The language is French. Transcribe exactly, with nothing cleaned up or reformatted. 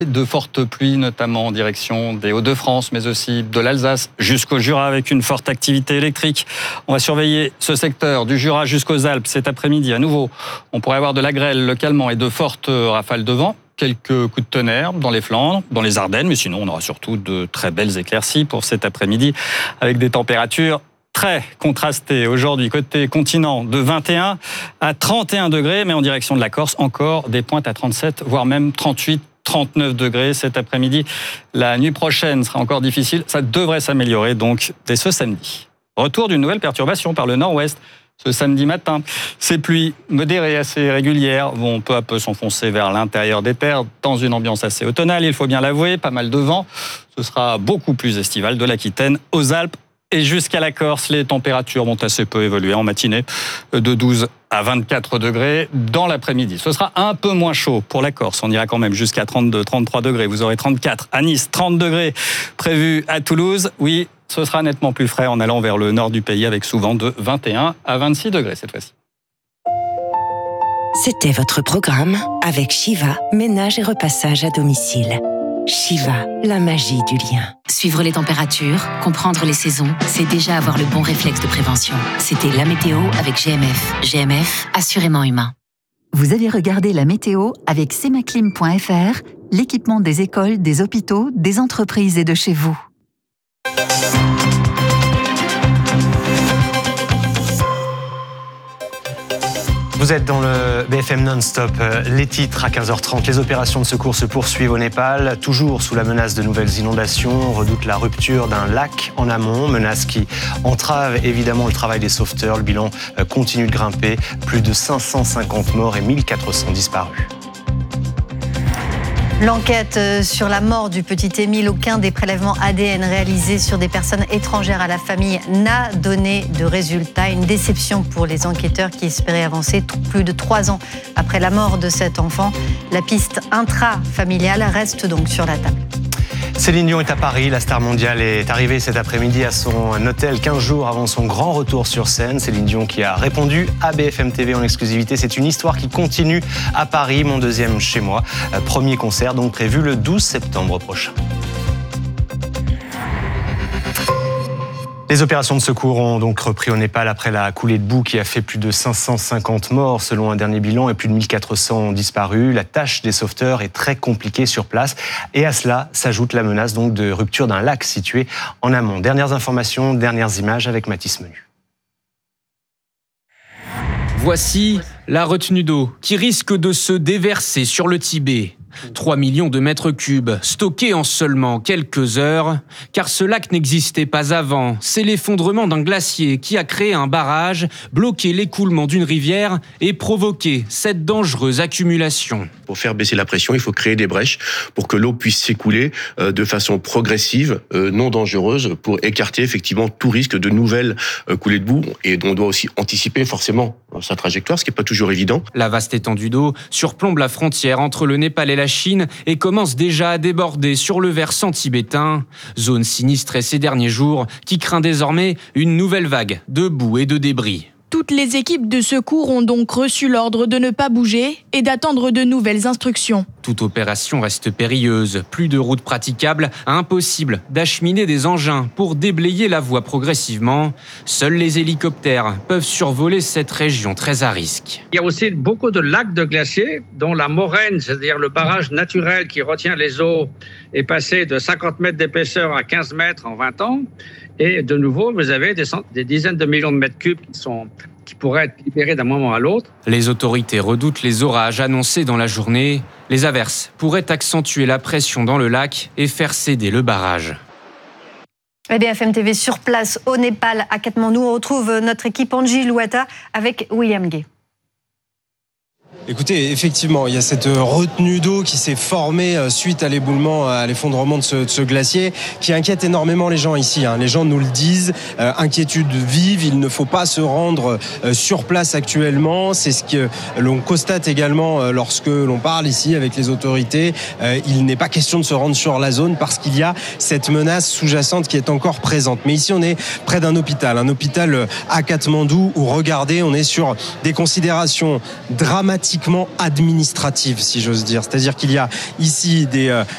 De fortes pluies, notamment en direction des Hauts-de-France, mais aussi de l'Alsace jusqu'au Jura, avec une forte activité électrique. On va surveiller ce secteur du Jura jusqu'aux Alpes cet après-midi. À nouveau, on pourrait avoir de la grêle localement et de fortes rafales de vent. Quelques coups de tonnerre dans les Flandres, dans les Ardennes, mais sinon on aura surtout de très belles éclaircies pour cet après-midi, avec des températures très contrastées. Aujourd'hui, côté continent, de vingt et un à trente et un degrés, mais en direction de la Corse, encore des pointes à trente-sept, voire même trente-huit, trente-neuf degrés cet après-midi. La nuit prochaine sera encore difficile. Ça devrait s'améliorer donc dès ce samedi. Retour d'une nouvelle perturbation par le nord-ouest ce samedi matin. Ces pluies modérées assez régulières vont peu à peu s'enfoncer vers l'intérieur des terres dans une ambiance assez automnale, il faut bien l'avouer. Pas mal de vent. Ce sera beaucoup plus estival de l'Aquitaine aux Alpes et jusqu'à la Corse. Les températures vont assez peu évoluer en matinée, de douze à vingt-quatre degrés dans l'après-midi. Ce sera un peu moins chaud pour la Corse. On ira quand même jusqu'à trente-deux, trente-trois degrés. Vous aurez trente-quatre à Nice, trente degrés prévus à Toulouse. Oui, ce sera nettement plus frais en allant vers le nord du pays avec souvent de vingt et un à vingt-six degrés cette fois-ci. C'était votre programme avec Shiva, ménage et repassage à domicile. Shiva, la magie du lien. Suivre les températures, comprendre les saisons, c'est déjà avoir le bon réflexe de prévention. C'était la météo avec G M F. G M F, assurément humain. Vous avez regardé la météo avec semaclim point f r, l'équipement des écoles, des hôpitaux, des entreprises et de chez vous. Vous êtes dans le B F M non-stop. Les titres à quinze heures trente. Les opérations de secours se poursuivent au Népal, toujours sous la menace de nouvelles inondations. On redoute la rupture d'un lac en amont, menace qui entrave évidemment le travail des sauveteurs. Le bilan continue de grimper. Plus de cinq cent cinquante morts et mille quatre cents disparus. L'enquête sur la mort du petit Émile, aucun des prélèvements A D N réalisés sur des personnes étrangères à la famille n'a donné de résultat. Une déception pour les enquêteurs qui espéraient avancer plus de trois ans après la mort de cet enfant. La piste intrafamiliale reste donc sur la table. Céline Dion est à Paris. La star mondiale est arrivée cet après-midi à son hôtel quinze jours avant son grand retour sur scène. Céline Dion qui a répondu à B F M T V en exclusivité. C'est une histoire qui continue à Paris, mon deuxième chez moi. Premier concert donc prévu le douze septembre prochain. Les opérations de secours ont donc repris au Népal après la coulée de boue qui a fait plus de cinq cent cinquante morts selon un dernier bilan et plus de mille quatre cents disparus. La tâche des sauveteurs est très compliquée sur place et à cela s'ajoute la menace donc de rupture d'un lac situé en amont. Dernières informations, dernières images avec Mathis Menu. Voici la retenue d'eau qui risque de se déverser sur le Tibet. trois millions de mètres cubes stockés en seulement quelques heures, car ce lac n'existait pas avant. C'est l'effondrement d'un glacier qui a créé un barrage, bloqué l'écoulement d'une rivière et provoqué cette dangereuse accumulation. Pour faire baisser la pression, il faut créer des brèches pour que l'eau puisse s'écouler de façon progressive, non dangereuse, pour écarter effectivement tout risque de nouvelles coulées de boue. Et on doit aussi anticiper forcément sa trajectoire, ce qui n'est pas toujours évident. La vaste étendue d'eau surplombe la frontière entre le Népal et la Chine et commence déjà à déborder sur le versant tibétain. Zone sinistrée ces derniers jours qui craint désormais une nouvelle vague de boue et de débris. Toutes les équipes de secours ont donc reçu l'ordre de ne pas bouger et d'attendre de nouvelles instructions. Toute opération reste périlleuse. Plus de routes praticables, impossible d'acheminer des engins pour déblayer la voie progressivement. Seuls les hélicoptères peuvent survoler cette région très à risque. Il y a aussi beaucoup de lacs de glaciers dont la moraine, c'est-à-dire le barrage naturel qui retient les eaux, est passé de cinquante mètres d'épaisseur à quinze mètres en vingt ans. Et de nouveau, vous avez des, cent- des dizaines de millions de mètres cubes qui, sont, qui pourraient être libérés d'un moment à l'autre. Les autorités redoutent les orages annoncés dans la journée. Les averses pourraient accentuer la pression dans le lac et faire céder le barrage. B F M T V sur place au Népal, à Katmandou. On retrouve notre équipe Angie Louata avec William Gay. Écoutez, effectivement, il y a cette retenue d'eau qui s'est formée suite à l'éboulement, à l'effondrement de ce, de ce glacier, qui inquiète énormément les gens ici. Hein. Les gens nous le disent, euh, inquiétude vive, il ne faut pas se rendre euh, sur place actuellement. C'est ce que l'on constate également euh, lorsque l'on parle ici avec les autorités. Euh, il n'est pas question de se rendre sur la zone parce qu'il y a cette menace sous-jacente qui est encore présente. Mais ici, on est près d'un hôpital, un hôpital à Katmandou où, regardez, on est sur des considérations dramatiques administrative, si j'ose dire. C'est-à-dire qu'il y a ici des,